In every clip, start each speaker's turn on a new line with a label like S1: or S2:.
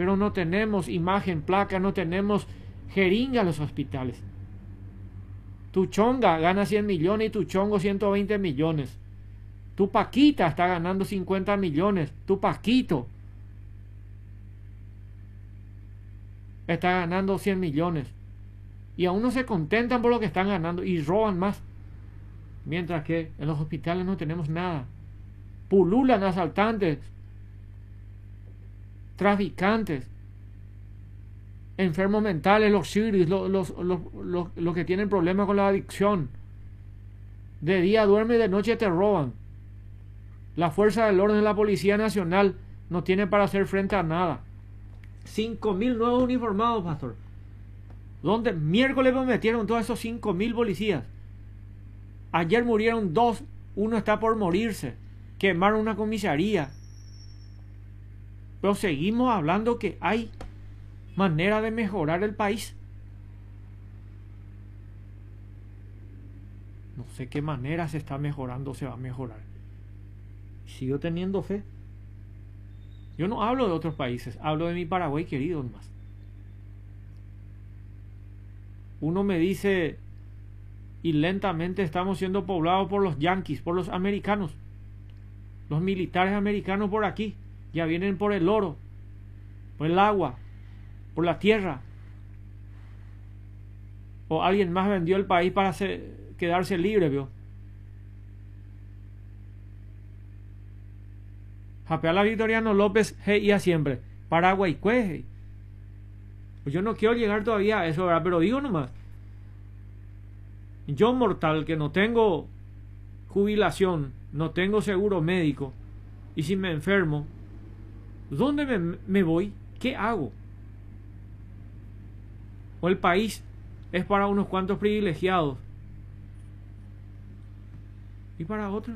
S1: pero no tenemos imagen, placa, no tenemos jeringa en los hospitales. Tu chonga gana 100 millones y tu chongo 120 millones. Tu paquita está ganando 50 millones. Tu paquito está ganando 100 millones. Y aún no se contentan por lo que están ganando y roban más. Mientras que en los hospitales no tenemos nada. Pululan asaltantes, traficantes, enfermos mentales, los shiris, los que tienen problemas con la adicción. De día duermen y de noche te roban. La fuerza del orden de la Policía Nacional no tiene para hacer frente a nada. 5.000 nuevos uniformados, pastor. ¿Dónde miércoles me metieron todos esos 5.000 policías? Ayer murieron 2, uno está por morirse. Quemaron una comisaría. Pero seguimos hablando que hay manera de mejorar el país. No sé qué manera se está mejorando o se va a mejorar. Sigo teniendo fe. Yo no hablo de otros países, hablo de mi Paraguay querido nomás. Uno me dice, y lentamente estamos siendo poblados por los yanquis, por los americanos. Los militares americanos por aquí, ya vienen por el oro, por el agua, por la tierra. O alguien más vendió el país para quedarse libre, ¿vio? Japeala Victoriano López, y a siempre. Paraguay, pues yo no quiero llegar todavía a eso, ¿verdad? Pero digo nomás. Yo mortal que no tengo jubilación, no tengo seguro médico, y si me enfermo, ¿dónde me voy? ¿Qué hago? O el país es para unos cuantos privilegiados y para otros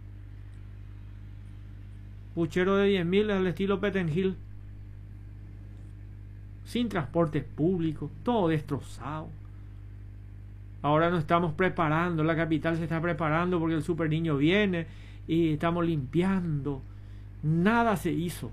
S1: puchero de 10.000 al estilo Pettengill, sin transporte público, todo destrozado. Ahora nos estamos preparando, la capital se está preparando porque el super niño viene y estamos limpiando. Nada se hizo.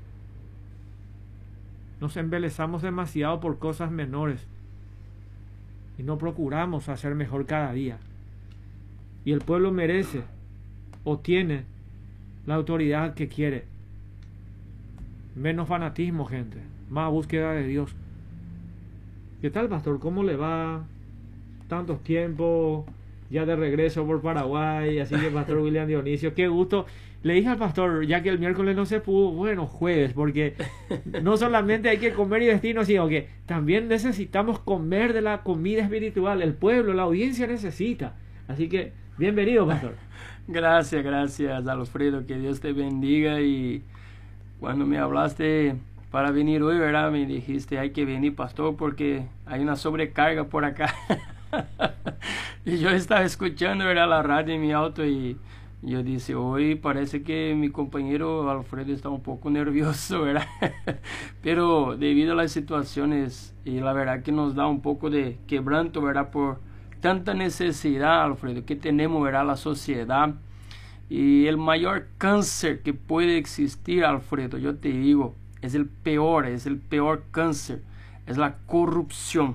S1: Nos embelezamos demasiado por cosas menores y no procuramos hacer mejor cada día. Y el pueblo merece o tiene la autoridad que quiere. Menos fanatismo, gente. Más búsqueda de Dios. ¿Qué tal, pastor? ¿Cómo le va? Tantos tiempos ya de regreso por Paraguay. Así que, pastor William Dionisio, qué gusto. Le dije al pastor, ya que el miércoles no se pudo, bueno, jueves, porque no solamente hay que comer y vestirnos, sino que también necesitamos comer de la comida espiritual. El pueblo, la audiencia necesita. Así que, bienvenido, pastor.
S2: Gracias, Alfredo, que Dios te bendiga. Y cuando me hablaste para venir hoy, ¿verdad? Me dijiste, hay que venir, pastor, porque hay una sobrecarga por acá. Y yo estaba escuchando, ¿verdad?, la radio en mi auto y yo dije, hoy parece que mi compañero Alfredo está un poco nervioso, ¿verdad? Pero debido a las situaciones, y la verdad que nos da un poco de quebranto, ¿verdad?, por tanta necesidad, Alfredo, que tenemos, ¿verdad?, la sociedad. Y el mayor cáncer que puede existir, Alfredo, yo te digo, es el peor cáncer, es la corrupción.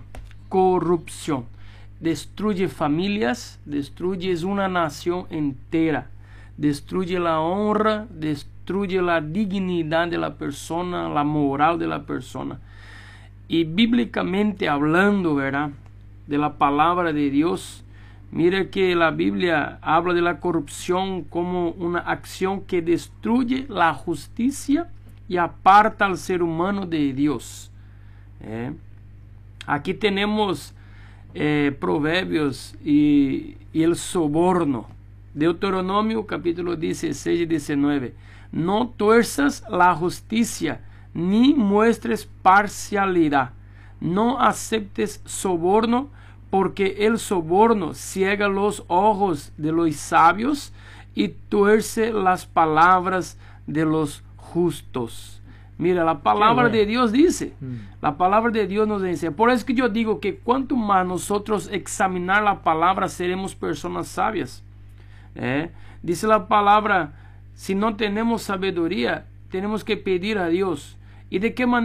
S2: Destruye familias, destruye una nación entera, destruye la honra, destruye la dignidad de la persona, la moral de la persona. Y bíblicamente hablando, ¿verdad?, de la palabra de Dios, mire que la Biblia habla de la corrupción como una acción que destruye la justicia y aparta al ser humano de Dios. Aquí tenemos Proverbios y el soborno. Deuteronomio capítulo 16 y 19. No tuerzas la justicia, ni muestres parcialidad. No aceptes soborno, porque el soborno ciega los ojos de los sabios y tuerce las palabras de los justos. Mira, la palabra de Dios dice, la palabra de Dios nos dice, por eso que yo digo que cuanto más nosotros examinar la palabra, seremos personas sabias. Dice la palabra, si no tenemos sabiduría, tenemos que pedir a Dios. ¿Y de qué manera